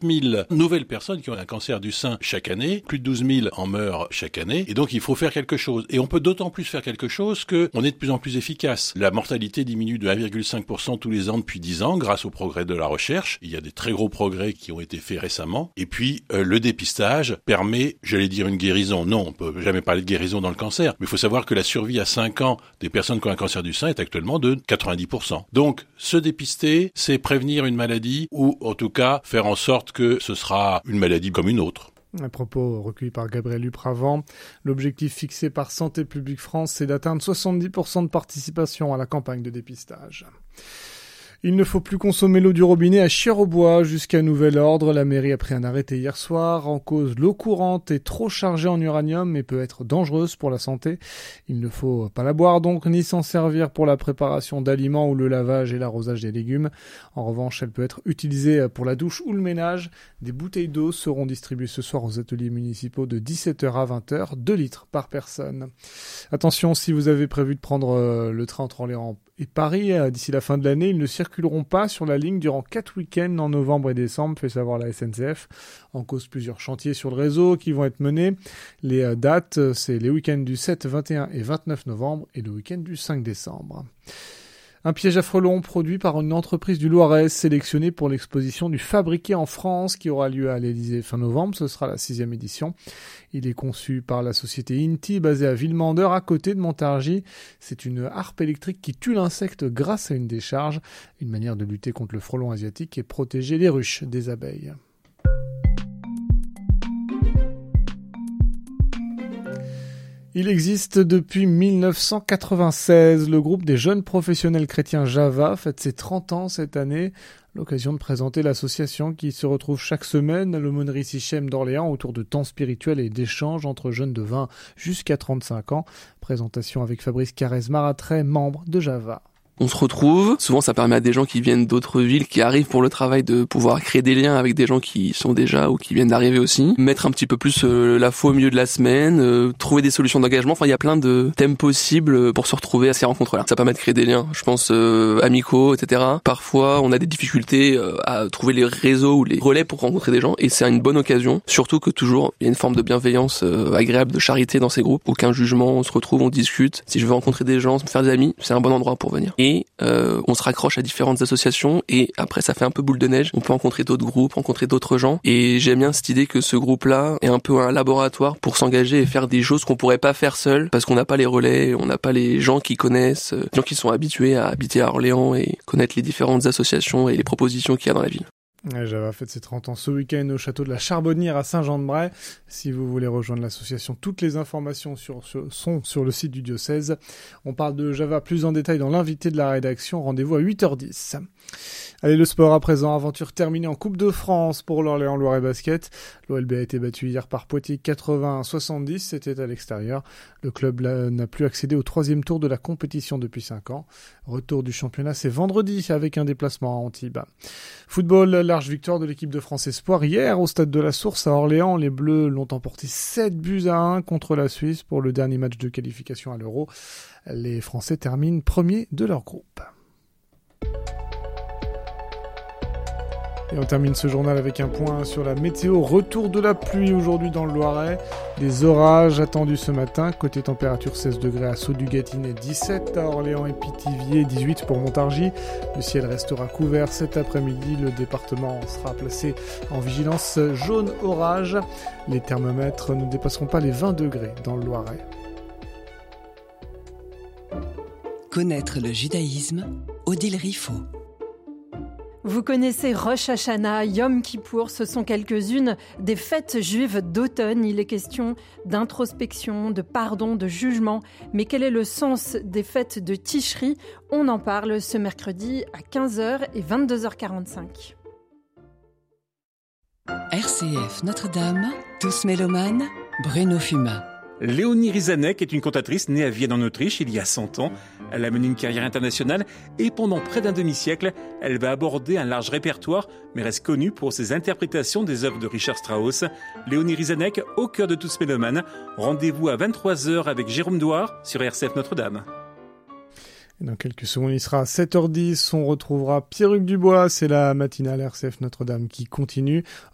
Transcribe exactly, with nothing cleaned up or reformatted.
mille nouvelles personnes qui ont un cancer du sein chaque année. Plus de douze mille en meurent chaque année. Et donc, il faut faire quelque chose. Et on peut d'autant plus faire quelque chose qu'on est de plus en plus efficace. La mortalité diminue de un virgule cinq pour cent tous les ans depuis dix ans grâce au progrès de la recherche. Il y a des très gros progrès qui ont été faits récemment. Et puis, euh, le dépistage permet, j'allais dire une guérison. Non, on peut jamais parler de guérison dans le cancer. Mais il faut savoir que la survie à cinq ans des personnes qui ont un cancer du sein est actuellement de quatre-vingt-dix pour cent. Donc, se dépister, c'est prévenir une maladie ou, en tout cas, faire en sorte que ce sera une maladie comme une autre. Un propos recueilli par Gabriel Upravant. L'objectif fixé par Santé publique France, c'est d'atteindre soixante-dix pour cent de participation à la campagne de dépistage. Il ne faut plus consommer l'eau du robinet à Chire-aux-Bois jusqu'à nouvel ordre. La mairie a pris un arrêté hier soir. En cause, l'eau courante est trop chargée en uranium et peut être dangereuse pour la santé. Il ne faut pas la boire donc, ni s'en servir pour la préparation d'aliments ou le lavage et l'arrosage des légumes. En revanche, elle peut être utilisée pour la douche ou le ménage. Des bouteilles d'eau seront distribuées ce soir aux ateliers municipaux de dix-sept heures à vingt heures, deux litres par personne. Attention, si vous avez prévu de prendre le train entre Orléans et Paris, d'ici la fin de l'année, ils ne circuleront pas sur la ligne durant quatre week-ends en novembre et décembre, fait savoir la S N C F. En cause, plusieurs chantiers sur le réseau qui vont être menés. Les dates, c'est les week-ends du sept, vingt et un et vingt-neuf novembre et le week-end du cinq décembre. Un piège à frelons produit par une entreprise du Loiret sélectionnée pour l'exposition du Fabriqué en France qui aura lieu à l'Élysée fin novembre. Ce sera la sixième édition. Il est conçu par la société Inti basée à Villemandeur à côté de Montargis. C'est une harpe électrique qui tue l'insecte grâce à une décharge. Une manière de lutter contre le frelon asiatique et protéger les ruches des abeilles. Il existe depuis mille neuf cent quatre-vingt-seize. Le groupe des jeunes professionnels chrétiens Java fête ses trente ans cette année. L'occasion de présenter l'association qui se retrouve chaque semaine à l'aumônerie Sichem d'Orléans autour de temps spirituels et d'échanges entre jeunes de vingt jusqu'à trente-cinq ans. Présentation avec Fabrice Carrez-Maratray, membre de Java. On se retrouve, souvent ça permet à des gens qui viennent d'autres villes, qui arrivent pour le travail, de pouvoir créer des liens avec des gens qui sont déjà ou qui viennent d'arriver aussi, mettre un petit peu plus euh, la foi au milieu de la semaine, euh, trouver des solutions d'engagement, enfin il y a plein de thèmes possibles pour se retrouver à ces rencontres-là. Ça permet de créer des liens, je pense euh, amicaux, et cetera. Parfois on a des difficultés euh, à trouver les réseaux ou les relais pour rencontrer des gens, et c'est une bonne occasion, surtout que toujours il y a une forme de bienveillance euh, agréable, de charité dans ces groupes, aucun jugement, on se retrouve, on discute. Si je veux rencontrer des gens, me faire des amis, c'est un bon endroit pour venir. Et euh, on se raccroche à différentes associations et après ça fait un peu boule de neige. On peut rencontrer d'autres groupes, rencontrer d'autres gens et j'aime bien cette idée que ce groupe-là est un peu un laboratoire pour s'engager et faire des choses qu'on pourrait pas faire seul parce qu'on n'a pas les relais, on n'a pas les gens qui connaissent, les gens qui sont habitués à habiter à Orléans et connaître les différentes associations et les propositions qu'il y a dans la ville. Java fête ses trente ans ce week-end au château de la Charbonnière à Saint-Jean-de-Bray. Si vous voulez rejoindre l'association, toutes les informations sur, sur, sont sur le site du diocèse. On parle de Java plus en détail dans l'invité de la rédaction. Rendez-vous à huit heures dix. Allez, le sport à présent. Aventure terminée en Coupe de France pour l'Orléans Loiret Basket. L'O L B a été battu hier par Poitiers quatre-vingts à soixante-dix. C'était à l'extérieur. Le club là, n'a plus accédé au troisième tour de la compétition depuis cinq ans. Retour du championnat, c'est vendredi avec un déplacement à Antibes. Football, large victoire de l'équipe de France Espoir hier au stade de la Source à Orléans. Les Bleus l'ont emporté sept buts à un contre la Suisse pour le dernier match de qualification à l'Euro. Les Français terminent premiers de leur groupe. Et on termine ce journal avec un point sur la météo. Retour de la pluie aujourd'hui dans le Loiret. Des orages attendus ce matin. Côté température, seize degrés à Saut-du-Gâtinais, dix-sept à Orléans et Pithiviers, dix-huit pour Montargis. Le ciel restera couvert cet après-midi. Le département sera placé en vigilance jaune orage. Les thermomètres ne dépasseront pas les vingt degrés dans le Loiret. Connaître le judaïsme, Odile Riffaut. Vous connaissez Rosh Hashanah, Yom Kippour, ce sont quelques-unes des fêtes juives d'automne. Il est question d'introspection, de pardon, de jugement. Mais quel est le sens des fêtes de Tishri ? On en parle ce mercredi à quinze heures et vingt-deux heures quarante-cinq. R C F Notre-Dame, tous mélomanes, Bruno Fumin. Léonie Rizanek est une cantatrice née à Vienne en Autriche il y a cent ans. Elle a mené une carrière internationale et pendant près d'un demi-siècle, elle va aborder un large répertoire, mais reste connue pour ses interprétations des œuvres de Richard Strauss. Léonie Rizanek, au cœur de tous mélomanes. Rendez-vous à vingt-trois heures avec Jérôme Douard sur R C F Notre-Dame. Et dans quelques secondes, il sera à sept heures dix. On retrouvera Pierre-Hugues Dubois. C'est la matinale R C F Notre-Dame qui continue.